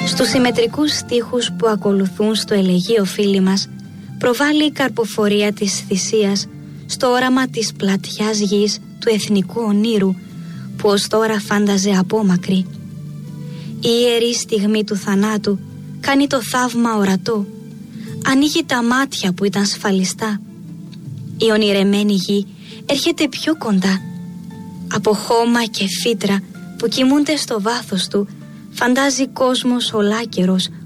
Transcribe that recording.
Στους συμμετρικούς στίχους που ακολουθούν στο ελεγείο φίλοι μας, προβάλλει η καρποφορία της θυσίας στο όραμα της πλατιάς γης του εθνικού ονείρου που ως τώρα φάνταζε απόμακρη. Η ιερή στιγμή του θανάτου κάνει το θαύμα ορατό, ανοίγει τα μάτια που ήταν σφαλιστά. Η ονειρεμένη γη έρχεται πιο κοντά. Από χώμα και φύτρα που κοιμούνται στο βάθος του, φαντάζει κόσμος ολάκερος